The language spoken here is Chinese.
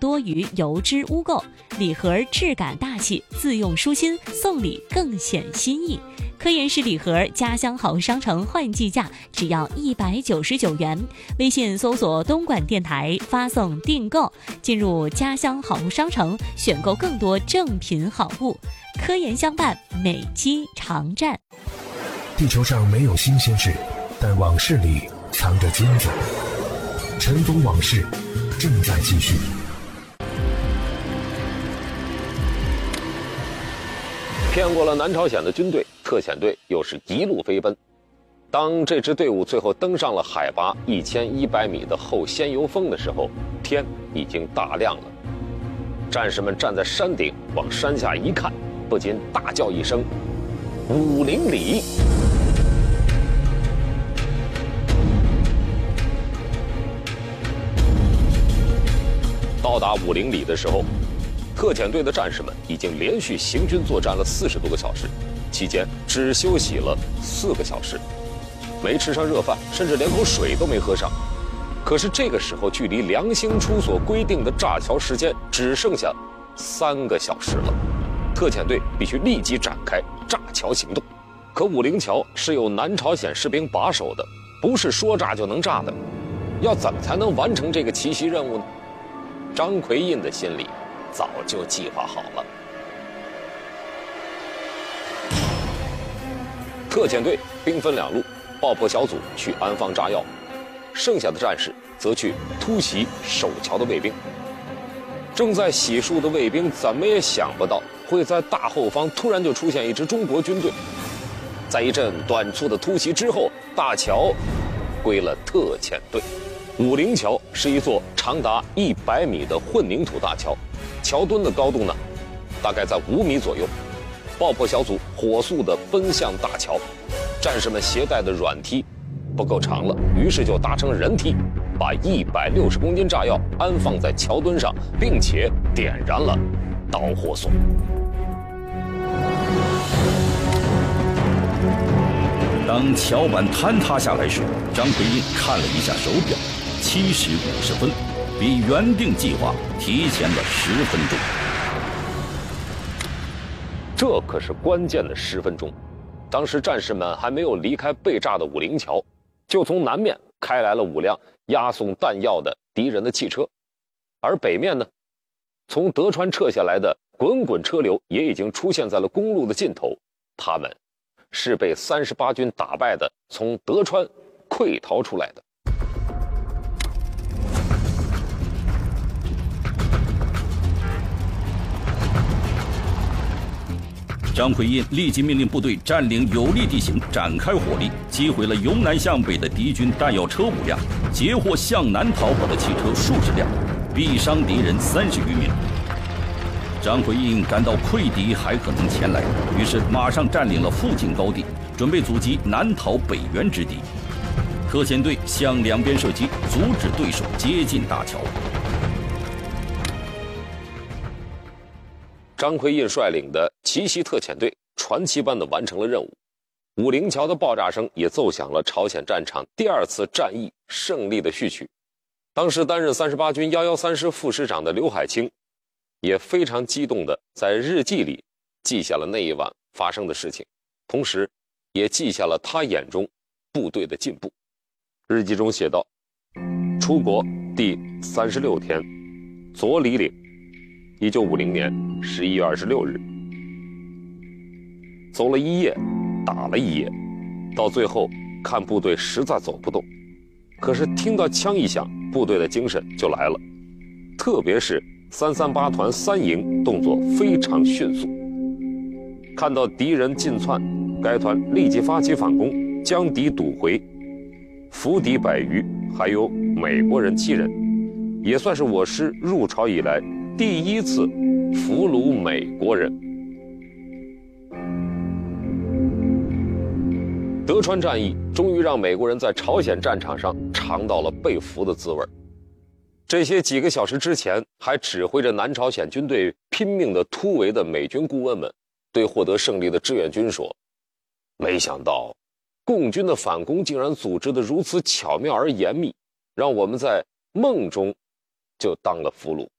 多余油脂污垢。礼盒质感大气，自用舒心，送礼更显心意。科研式礼盒家乡好商城换季价只要199元，微信搜索东莞电台发送订购，进入家乡好商城选购更多正品好物。科研相伴，美肌常战。 地球上没有新鲜事，但往事里藏着金子。尘封往事正在继续。 骗过了南朝鲜的军队，特遣队又是一路飞奔。当这支队伍最后登上了海拔1100米的后仙游峰的时候，天已经大亮了。战士们站在山顶往山下一看，不禁大叫一声：“5零里！”到达5零里的时候，特遣队的战士们已经连续行军作战了40多个小时，期间只休息了4个小时，没吃上热饭，甚至连口水都没喝上。可是这个时候，距离梁兴初所规定的炸桥时间只剩下3个小时了，特遣队必须立即展开炸桥行动。可武陵桥是由南朝鲜士兵把守的，不是说炸就能炸的，要怎么才能完成这个奇袭任务呢？张奎印的心里早就计划好了。特遣队兵分2路，爆破小组去安放炸药，剩下的战士则去突袭守桥的卫兵。正在洗漱的卫兵怎么也想不到，会在大后方突然就出现一支中国军队。在一阵短促的突袭之后，大桥归了特遣队。武陵桥是一座长达100米的混凝土大桥，桥墩的高度呢，大概在5米左右。爆破小组火速地奔向大桥，战士们携带的软梯不够长了，于是就搭成人梯，把160公斤炸药安放在桥墩上，并且点燃了导火索。 当桥板坍塌下来时，张奎印看了一下手表，7时50分，比原定计划提前了10分钟。 这可是关键的10分钟。当时战士们还没有离开被炸的武陵桥，就从南面开来了5辆押送弹药的敌人的汽车，而北面呢，从德川撤下来的滚滚车流也已经出现在了公路的尽头。他们是被38军打败的，从德川溃逃出来的。 张奎印立即命令部队占领有利地形，展开火力，击毁了由南向北的敌军弹药车5辆，截获向南逃跑的汽车数十辆，毙伤敌人30余名。张奎印感到溃敌还可能前来，于是马上占领了附近高地，准备阻击南逃北援之敌。特遣队向两边射击，阻止对手接近大桥。 张奎印率领的奇袭特遣队传奇般地完成了任务，武陵桥的爆炸声也奏响了朝鲜战场第2次战役胜利的序曲。当时担任38军113师副师长的刘海清也非常激动地在日记里记下了那一晚发生的事情，同时也记下了他眼中部队的进步。日记中写道：出国第36天，左里岭，1950年11月26日，走了1夜，打了1夜，到最后看部队实在走不动，可是听到枪一响，部队的精神就来了，特别是338团3营动作非常迅速，看到敌人进窜，该团立即发起反攻，将敌堵回，俘敌100余，还有美国人7人，也算是我师入朝以来第1次俘虏美国人。德川战役终于让美国人在朝鲜战场上尝到了被俘的滋味。这些几个小时之前还指挥着南朝鲜军队拼命的突围的美军顾问们，对获得胜利的志愿军说：没想到共军的反攻竟然组织得如此巧妙而严密，让我们在梦中就当了俘虏。